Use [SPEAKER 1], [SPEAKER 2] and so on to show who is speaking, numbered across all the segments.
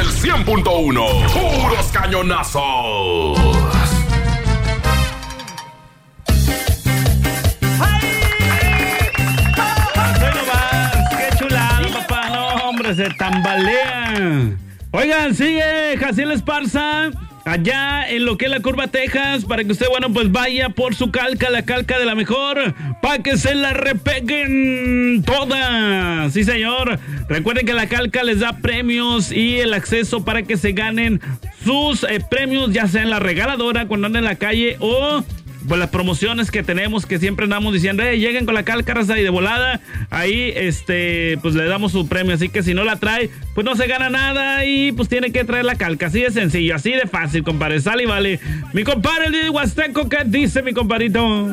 [SPEAKER 1] el 100.1. Puros cañonazos.
[SPEAKER 2] Se tambalea. Oigan, sigue Jaciel Esparza allá en lo que es la Curva Texas, para que usted, bueno, pues vaya por su calca, la calca de la mejor, para que se la repeguen todas. Sí, señor. Recuerden que la calca les da premios y el acceso para que se ganen sus premios, ya sea en la regaladora cuando anden en la calle o pues las promociones que tenemos, que siempre andamos diciendo, lleguen con la calca, raza, y de volada, ahí, pues le damos su premio. Así que si no la trae, pues no se gana nada y pues tiene que traer la calca. Así de sencillo, así de fácil, compadre. Sale y vale. Mi compadre, el Didi Huasteco, ¿qué dice, mi compadrito?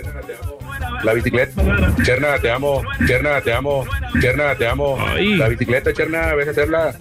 [SPEAKER 3] La bicicleta. Cherna, te amo. Cherna, te amo. Cherna, te amo. Ay. La bicicleta, Cherna, ves a hacerla.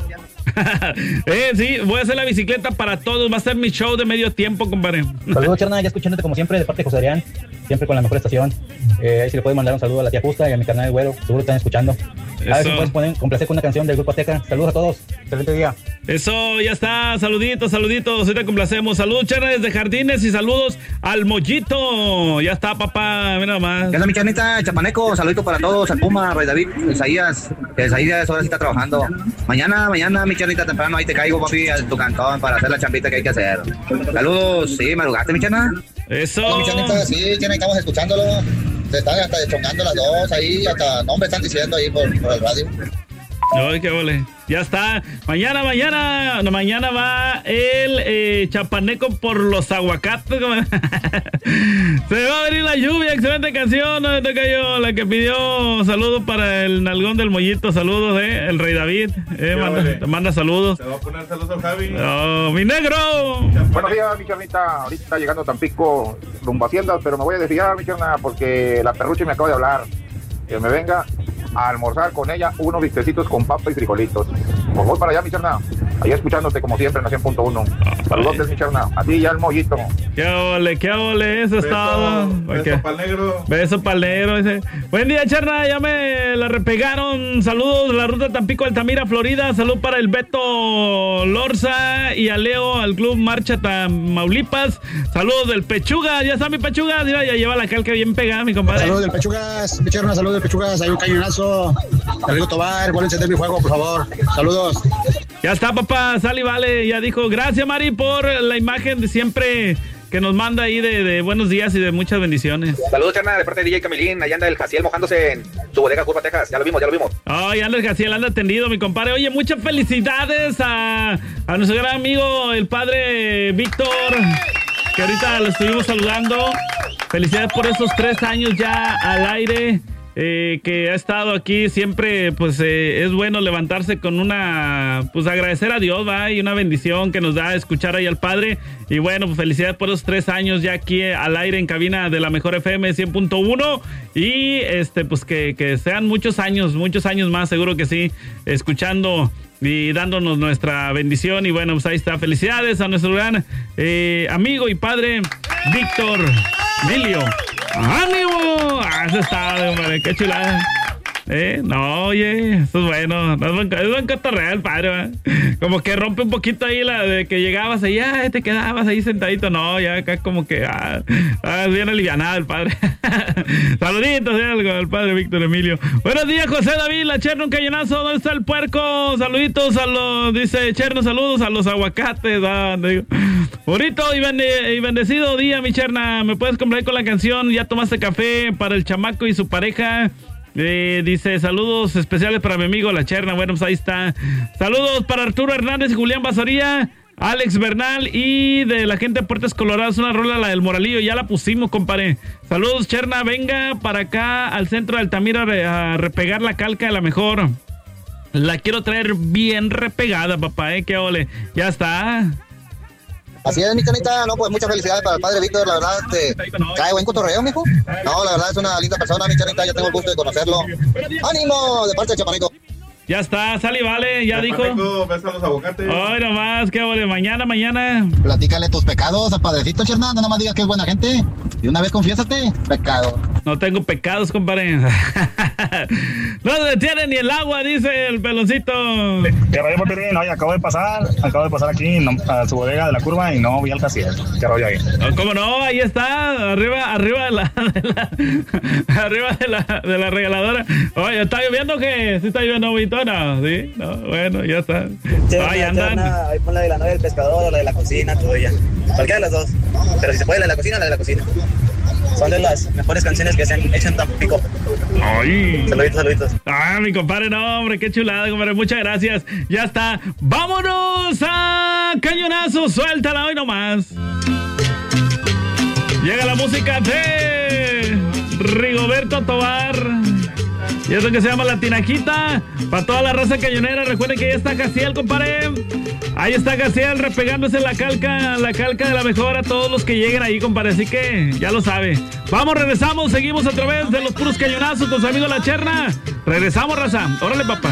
[SPEAKER 2] Sí, voy a hacer la bicicleta para todos. Va a ser mi show de medio tiempo, compadre.
[SPEAKER 4] Saludos, Cherna, ya escuchándote como siempre de parte de José Adrián, siempre con la mejor estación. Ahí si le puedes mandar un saludo a la tía Justa y a mi carnal Güero, seguro están escuchando. A ver si puedes complacer con una canción del Grupo Azteca. Saludos a todos, excelente día.
[SPEAKER 2] Eso, ya está, saluditos, ahorita complacemos. Saludos, Cherna, desde Jardines, y saludos al Mollito. Ya está, papá, mira nomás.
[SPEAKER 5] ¿Qué onda, mi Chernita? Chapaneco, saludito para todos, al Puma, Rey David, Isaías ahora sí está trabajando. Mañana, mi Chernita, temprano ahí te caigo, papi, a tu cantón para hacer la chambita que hay que hacer. Saludos, sí, madrugaste, mi Cherna.
[SPEAKER 2] Eso.
[SPEAKER 5] No, mi Chernita, sí, Cherna, estamos escuchándolo. Se están hasta chongando las dos ahí, hasta nombre están diciendo ahí por el radio.
[SPEAKER 2] Ay, qué ole. Ya está. Mañana va el chapaneco por los aguacates. Se va a venir la lluvia. Excelente canción. ¿No te cayó? La que pidió saludos para el nalgón del Mollito. Saludos, el Rey David. Manda saludos.
[SPEAKER 3] Te va a poner saludos al Javi.
[SPEAKER 2] Oh, mi negro.
[SPEAKER 6] Buenos días, mi Chernita. Ahorita está llegando a Tampico, rumbo a Haciendas, pero me voy a desviar, mi Cherna, porque la Perruchi me acaba de hablar. Que me venga a almorzar con ella unos bistecitos con papa y frijolitos. Pues voy para allá, mi Cherna. Ahí escuchándote como siempre en la 100.1. Saludos, mi Cherna. A ti y al Mollito.
[SPEAKER 2] Qué ole, eso es todo.
[SPEAKER 3] Beso pa'l negro.
[SPEAKER 2] Beso pa'l negro. Ese. Buen día, Cherna. Ya me la repegaron. Saludos, la ruta Tampico, Altamira, Florida. Salud para el Beto Lorza y a Leo, al Club Marcha Tamaulipas. Saludos del Pechuga. Ya está mi Pechuga. Mira, ya lleva la calca bien pegada, mi compadre.
[SPEAKER 5] Saludos del Pechugas, mi Cherna. Saludos del Pechugas. Hay un cañonazo. Rigo Tobar, vuelve a encender mi juego, por favor. Saludos.
[SPEAKER 2] Ya está, papá, sale y vale. Ya dijo, gracias, Mari, por la imagen de siempre que nos manda ahí de buenos días y de muchas bendiciones.
[SPEAKER 5] Saludos, Cherna, de parte de DJ Camilín. Allá anda el Jaciel mojándose en su bodega Curva Texas. Ya lo vimos.
[SPEAKER 2] Ay, anda el Jaciel, anda atendido, mi compadre. Oye, muchas felicidades a nuestro gran amigo, el padre Víctor, que ahorita lo estuvimos saludando. Felicidades por esos 3 años ya al aire. Que ha estado aquí siempre, pues es bueno levantarse con pues agradecer a Dios, va, y una bendición que nos da escuchar ahí al Padre. Y bueno, pues felicidades por esos 3 años ya aquí al aire en cabina de la mejor FM 100.1 y pues que sean muchos años más, seguro que sí, escuchando y dándonos nuestra bendición. Y bueno, pues ahí está, felicidades a nuestro gran amigo y padre Víctor Emilio. ¡Ánimo! Eso está, hombre, qué chulada. No, oye, eso es bueno. Es buen cotorreo el padre, ¿eh? Como que rompe un poquito ahí la de que llegabas ahí, te quedabas ahí sentadito. No, ya acá como que bien alivianado el padre. Saluditos al padre Víctor Emilio. Buenos días, José David, la Cherna, un cañonazo. ¿Dónde está el puerco? Saluditos dice Cherna, saludos a los aguacates. Bonito y bendecido día, mi Cherna. ¿Me puedes complacer con la canción? ¿Ya tomaste café para el chamaco y su pareja? Dice, saludos especiales para mi amigo La Cherna. Bueno, pues ahí está. Saludos para Arturo Hernández y Julián Basoría, Alex Bernal y de la gente de Puertas Coloradas. Una rola, la del Moralillo, ya la pusimos, compadre. Saludos, Cherna, venga para acá al centro de Altamira a repegar la calca de la mejor. La quiero traer bien repegada, papá, qué ole. Ya está.
[SPEAKER 5] Así es, mi Chernita. No, pues muchas felicidades para el padre Víctor. La verdad, cae buen cotorreo, mijo. No, la verdad es una linda persona, mi Chernita. Ya tengo el gusto de conocerlo. ¡Ánimo! De parte de Chapaneco.
[SPEAKER 2] Ya está, sale y vale, ya
[SPEAKER 3] Chapaneco,
[SPEAKER 2] dijo.
[SPEAKER 3] Besos a los aguacates.
[SPEAKER 2] Ay, nomás, qué vale, mañana.
[SPEAKER 5] Platícale tus pecados al padrecito, Cherna. No nomás digas que es buena gente. Y una vez confiésate, pecado.
[SPEAKER 2] No tengo pecados, compadre. No se detiene ni el agua, dice el peloncito.
[SPEAKER 7] ¿Qué rollo, Popirrín? Oye, acabo de pasar aquí a su bodega de la curva y no vi al casier. ¿Qué rollo ahí?
[SPEAKER 2] No, ¿cómo no? Ahí está, arriba de la regaladora. Oye, ¿está lloviendo o qué? ¿Sí está lloviendo, Vitona? ¿Sí? No, bueno, ya está. Ahí andan.
[SPEAKER 8] Ahí pon la de la novia del pescador o la de la cocina, todo ya. Cualquiera de las dos. Pero si se puede, la de la cocina o la de la cocina. Son de las mejores canciones que se han hecho en Tampico.
[SPEAKER 2] Ay.
[SPEAKER 8] Saluditos.
[SPEAKER 2] Ah, mi compadre, no, hombre, qué chulada, compadre. Muchas gracias. Ya está. ¡Vámonos a Cañonazo! Suéltala hoy nomás. Llega la música de Rigoberto Tobar. Y eso que se llama La Tinajita. Para toda la raza cañonera. Recuerden que ya está Casiel, compadre. Ahí está Casiel repegándose la calca de la mejor a todos los que lleguen ahí, compadre. Así que ya lo sabe. Vamos, regresamos. Seguimos a través de los puros cañonazos con su amigo La Cherna. Regresamos, raza. Órale, papá.